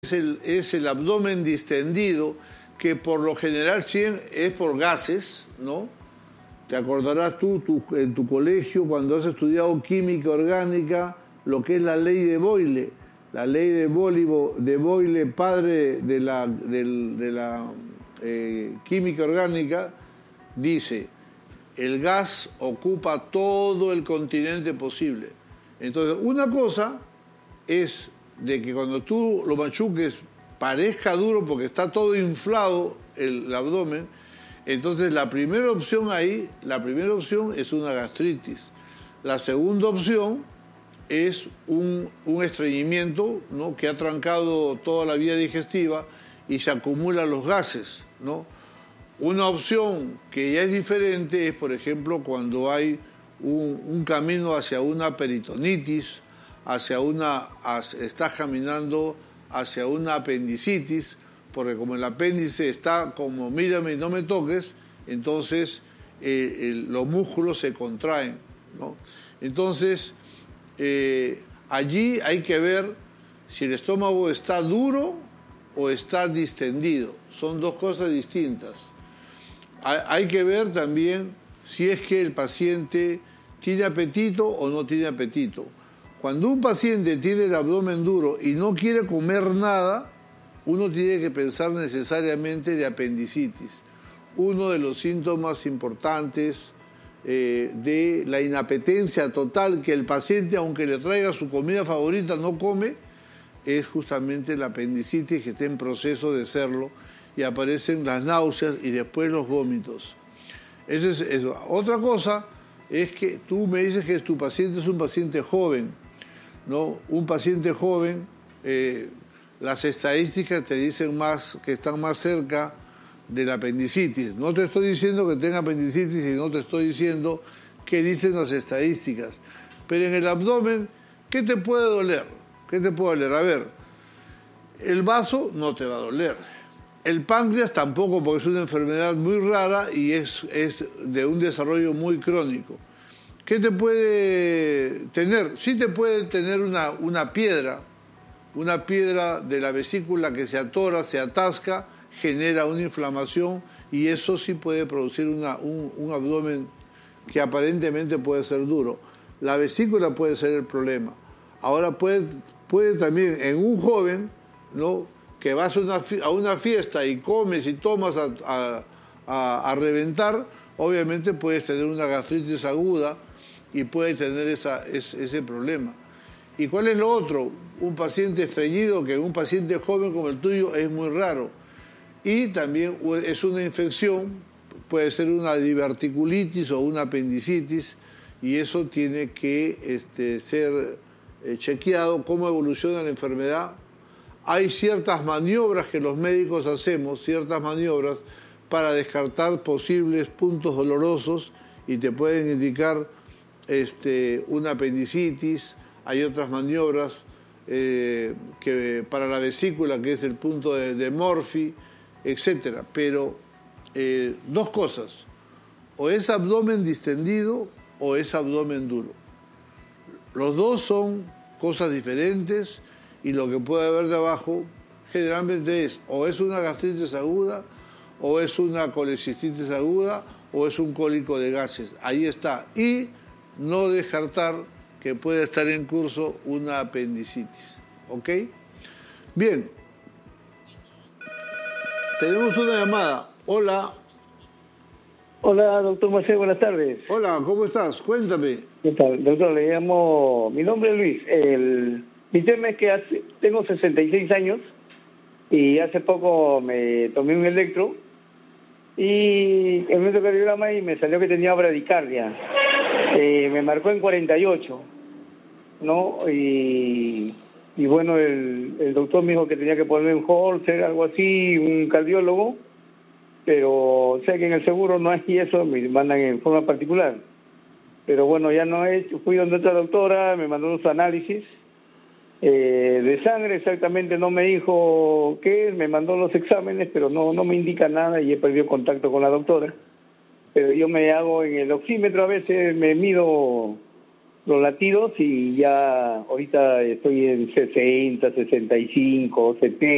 Es el abdomen distendido, que por lo general es por gases, ¿no? Te acordarás tú en tu colegio, cuando has estudiado química orgánica, lo que es la ley de Boyle. La ley de Boyle, padre de la química orgánica, dice: el gas ocupa todo el continente posible. Entonces, una cosa es de que cuando tú lo machuques parezca duro porque está todo inflado el abdomen. Entonces la primera opción es una gastritis. La segunda opción es un estreñimiento, ¿no?, que ha trancado toda la vía digestiva y se acumulan los gases, ¿no? Una opción que ya es diferente es, por ejemplo, cuando hay un camino hacia una peritonitis, estás caminando hacia una apendicitis, porque como el apéndice está como mírame y no me toques, entonces los músculos se contraen, ¿no? Entonces, allí hay que ver si el estómago está duro o está distendido. Son dos cosas distintas. Hay que ver también si es que el paciente tiene apetito o no tiene apetito. Cuando un paciente tiene el abdomen duro y no quiere comer nada, uno tiene que pensar necesariamente de apendicitis. Uno de los síntomas importantes de la inapetencia total, que el paciente, aunque le traiga su comida favorita, no come, es justamente la apendicitis, que está en proceso de serlo, y aparecen las náuseas y después los vómitos. Eso es eso. Otra cosa es que tú me dices que tu paciente es un paciente joven, ¿no? Un paciente joven, las estadísticas te dicen que están más cerca de la apendicitis. No te estoy diciendo que tenga apendicitis y no te estoy diciendo qué dicen las estadísticas. Pero en el abdomen, ¿qué te puede doler? ¿Qué te puede doler? A ver, el vaso no te va a doler. El páncreas tampoco, porque es una enfermedad muy rara y es de un desarrollo muy crónico. ¿Qué te puede tener? Sí te puede tener una piedra de la vesícula que se atora, se atasca, genera una inflamación, y eso sí puede producir un abdomen que aparentemente puede ser duro. La vesícula puede ser el problema. Ahora puede también en un joven, ¿no?, que vas a una fiesta y comes y tomas a reventar, obviamente puedes tener una gastritis aguda y puede tener ese problema. ¿Y cuál es lo otro? Un paciente estreñido, que en un paciente joven como el tuyo es muy raro. Y también es una infección, puede ser una diverticulitis o una apendicitis, y eso tiene que ser chequeado, cómo evoluciona la enfermedad. Hay ciertas maniobras que los médicos hacemos, para descartar posibles puntos dolorosos, y te pueden indicar una apendicitis. Hay otras maniobras que para la vesícula, que es el punto de Morphy, etcétera. Pero dos cosas: o es abdomen distendido o es abdomen duro. Los dos son cosas diferentes, y lo que puede haber de abajo generalmente o es una gastritis aguda, o es una colecistitis aguda, o es un cólico de gases. Ahí está. Y no descartar que puede estar en curso una apendicitis. ¿Ok? Bien. Tenemos una llamada. Hola. Hola, doctor Maceo, buenas tardes. Hola, ¿cómo estás? Cuéntame. ¿Qué tal? Doctor, le llamo... Mi nombre es Luis. Mi tema es que tengo 66 años y hace poco me tomé un electro y el electrocardiograma y me salió que tenía bradicardia. Me marcó en 48, ¿no? Y bueno, el doctor me dijo que tenía que poner un Holter, algo así, un cardiólogo, pero sé que en el seguro no hay eso, me mandan en forma particular. Pero bueno, ya no he hecho, fui donde otra doctora, me mandó unos análisis de sangre, exactamente no me dijo qué es, me mandó los exámenes, pero no me indica nada y he perdido contacto con la doctora. Pero yo me hago en el oxímetro, a veces me mido los latidos y ya ahorita estoy en 60, 65, 70.